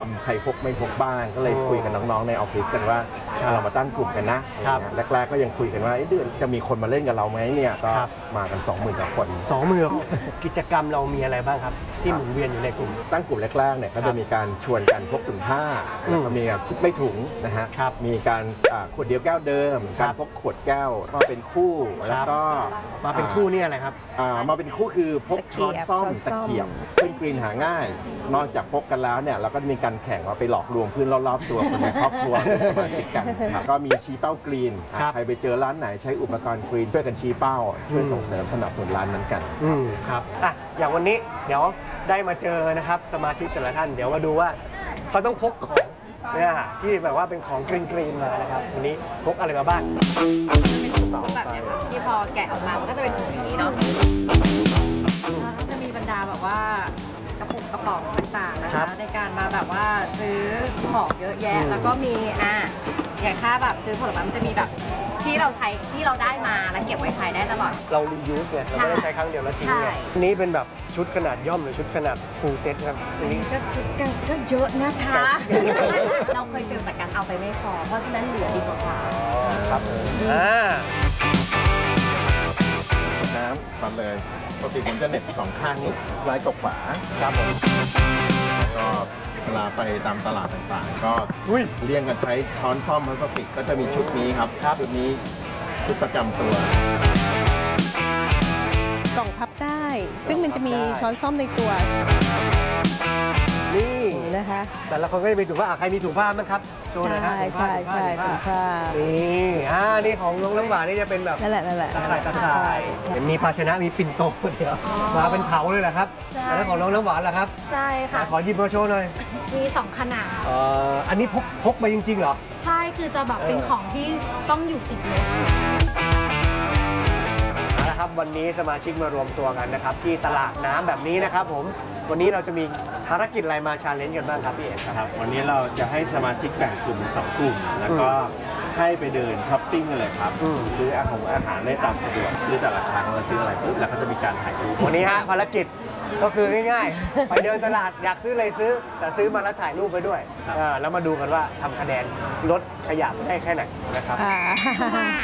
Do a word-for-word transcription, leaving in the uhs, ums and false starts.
ใครพกไม่พกบ้างก็เลยคุยกับน้องๆในออฟฟิศกันว่าเรามาตั้งกลุ่มกันนะแรกๆก็ยังคุยกันว่าเดือนจะมีคนมาเล่นกับเราไหมเนี่ยก็มากัน สองหมื่น กว่าคนสองหมื่นกิจกรรมเรามีอะไรบ้างครับที่หมุนเวียนอยู่ในกลุ่มตั้งกลุ่มแรกๆเนี่ยก็จะมีการชวนกันพกถุงผ้าแล้วก็มีการคิดไม่ถุงนะฮะมีการขวดเดียวแก้วเดิมการพกขวดแก้วมาเป็นคู่แล้วก็มาเป็นคู่นี่อะไรครับมาเป็นคู่คือพกช้อนซ่อมตะเกียบซึ่งกรีนหาง่ายนอกจากพกกันแล้วเนี่ยเราก็มีการแข่งว่าไปหลอกลวงเพื่อนรอบๆตัวคนในครอบครัวสมาชิกกันก็มีชี้เป้ากรีนใครไปเจอร้านไหนใช้อุปกรณ์กรีนช่วยกันชี้เป้าช่วยส่งเสริมสนับสนุนร้านนั้นกันอืมครับอ่ะอย่างวันนี้เดี๋ยวได้มาเจอนะครับสมาชิกแต่ละท่านเดี๋ยวมาดูว่าเขาต้องพกของเนี่ยที่แบบว่าเป็นของกรีนกรีนมานะครับวันนี้พกอะไรมาบ้างแบบนี้ค่ะที่พอแกะออกมามันก็จะเป็นถุงอย่างนี้เนาะก็จะมีบรรดาแบบว่ากระปุกกระป๋องต่างๆนะคะในการมาแบบว่าซื้อของเยอะแยะแล้วก็มีอ่ะอย่างถ้าแบบซื้อผลไม้มันจะมีแบบที่เราใช้ที่เราได้มาแล้วเก็บไว้ใช้ได้ตลอดเรา reuse ไงเราไม่ได้ใช้ครั้งเดียวแล้วทิ้งไงอันนี้เป็นแบบชุดขนาดย่อมหรือชุดขนาด full set ครับอันนี้ก็ชุดก็เยอะนะคะเราเคยเฟลจากการเอาไปไม่พอเพราะฉะนั้นเหลือดีกว่าครับอ่าน้ำตัดเลยปกติผมจะเน็ตสองข้างนี้ซ้ายกับขวาครับผมก็เวลาไปตามตลาดต่างๆก็เลี่ยงกันใช้ช้อนซ่อมพลาสติกก็จะมีชุดนี้ครับชุดนี้ชุดประจำตัวกล่องพับได้ซึ่งมันจะมีช้อนซ่อมในตัวนี่นะคะแต่ละคนก็จะมีถุงผ้าใครมีถุงผ้ามั้งครับโชว์หน่อยฮะใช่ใช่ถุงผ้านี่อ่านี่ของน้องน้ำหวานนี่จะเป็นแบบนั่นแหละนั่นแหละตะข่ายตะข่ายเห็นมีภาชนะมีปิ่นโตเดียวมาเป็นเผาเลยแหละครับแล้วของน้องน้ำหวานล่ะครับใช่ค่ะขอหยิบมาโชว์หน่อยมีสองขนาดอ่าอันนี้พกพกมาจริงๆเหรอใช่คือจะแบบเป็นของที่ต้องอยู่ติดรถนะครับวันนี้สมาชิกมารวมตัวกันนะครับที่ตลาดน้ำแบบนี้นะครับผมวันนี้เราจะมีภารกิจอะไรมาชาเลนจ์กันบ้างครับพี่เอกครับวันนี้เราจะให้สมาชิกแบ่งกลุ่มเป็นสองกลุ่มแล้วก็ให้ไปเดินช้อปปิ้งกันเลยครับซื้ออาหารอาหารได้ตามสะดวกซื้อแต่ละครั้งเราซื้ออะไรปุ๊บแล้วก็จะมีการถ่ายรูปวันนี้ฮะภารกิจก็คือง่ายๆไปเดินตลาดอยากซื้ออะไรซื้อแต่ซื้อมาแล้วถ่ายรูปไปด้วยแล้วมาดูกันว่าทำคะแนนลดขยะได้แค่ไหนนะครับ